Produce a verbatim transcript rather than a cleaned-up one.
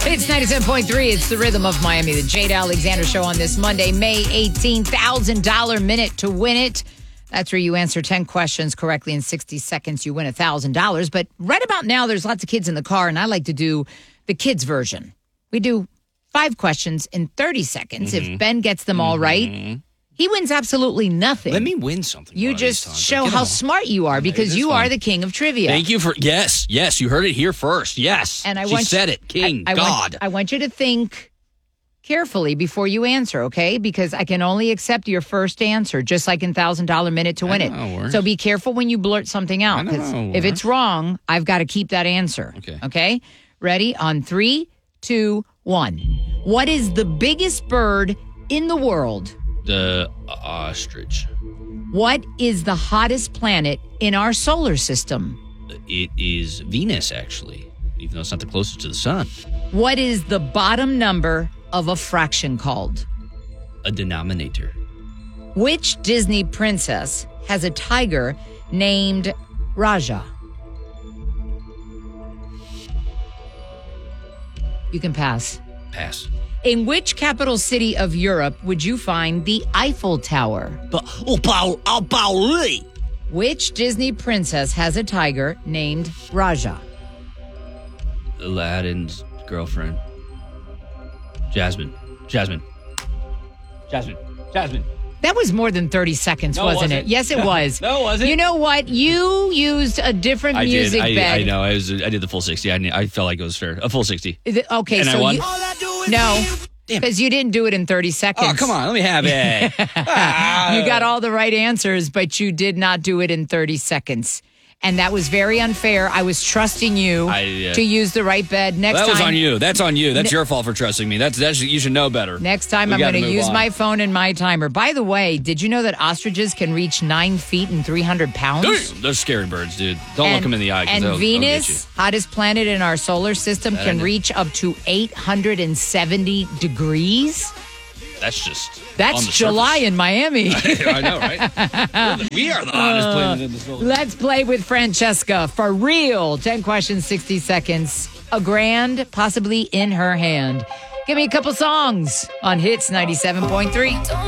It's ninety-seven point three. It's the rhythm of Miami. The Jade Alexander Show on this Monday, May eighteenth. one thousand dollars minute to win it. That's where you answer ten questions correctly in sixty seconds. You win one thousand dollars. But right about now, there's lots of kids in the car, and I like to do the kids' version. We do five questions in thirty seconds. Mm-hmm. If Ben gets them mm-hmm. all right, he wins absolutely nothing. Let me win something. You just show how smart you are because you fun. are the king of trivia. Thank you for, yes, yes, you heard it here first. Yes. And I she want said you, it, king, I, I God. Want, I want you to think carefully before you answer, okay? Because I can only accept your first answer, just like in one thousand dollars minute to win it. So be careful when you blurt something out. Because if it's wrong, I've got to keep that answer. Okay. Okay? Ready? On three, two, one. What is the biggest bird in the world? The ostrich. What is the hottest planet in our solar system? It is Venus, actually, even though it's not the closest to the sun. What is the bottom number of a fraction called? A denominator. Which Disney princess has a tiger named Raja? You can pass. Pass. In which capital city of Europe would you find the Eiffel Tower? Which Disney princess has a tiger named Raja? Aladdin's girlfriend. Jasmine. Jasmine. Jasmine. Jasmine. That was more than thirty seconds, no, wasn't, wasn't it? Yes, it was. No, it wasn't. You know what? You used a different I music did. I, bed. I know. I was. I did the full sixty. I, I felt like it was fair. A full sixty. Is it, okay, and so I won? you... No, because you didn't do it in thirty seconds. Oh, come on. Let me have it. ah. You got all the right answers, but you did not do it in thirty seconds. And that was very unfair. I was trusting you I, uh, to use the right bed. Next that time, was on you. That's on you. That's ne- your fault for trusting me. That's, that's you should know better. Next time, we I'm going to use on. my phone and my timer. By the way, did you know that ostriches can reach nine feet and three hundred pounds? They're scary birds, dude. Don't and, look them in the eye. And they'll, Venus, they'll hottest planet in our solar system, that can reach up to eight hundred seventy degrees. That's just That's July surface. in Miami. I know, right? We are the hottest uh, planet in the solar. Let's play with Francesca. For real. ten questions, sixty seconds. A grand, possibly in her hand. Give me a couple songs on Hits ninety-seven point three.